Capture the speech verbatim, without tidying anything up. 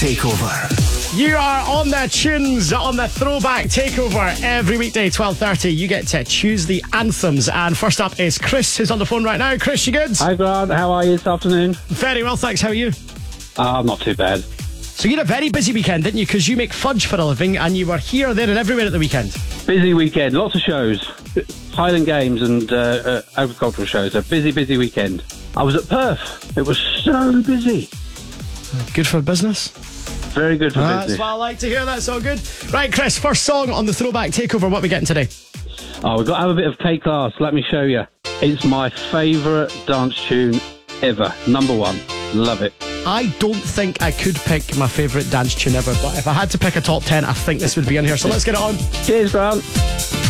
Takeover. You are on the tunes on the Throwback Takeover every weekday, twelve thirty. You get to choose the anthems. And first up is Chris, who's on the phone right now. Chris, you good? Hi, Grant. How are you this afternoon? Very well, thanks. How are you? Uh, not too bad. So you had a very busy weekend, didn't you? Because you make fudge for a living and you were here, there and everywhere at the weekend. Busy weekend. Lots of shows. Highland Games and uh, uh, agricultural shows. A busy, busy weekend. I was at Perth. It was so busy. Good for business. Very good for ah, business. That's what I like to hear. That's all good. Right, Chris, first song on the Throwback Takeover. What are we getting today? Oh, we've got to have a bit of K-Class. Let me show you. It's my favourite dance tune ever. Number one. Love it. I don't think I could pick my favourite dance tune ever, but if I had to pick a top ten, I think this would be in here. So let's get it on. Cheers, Grant.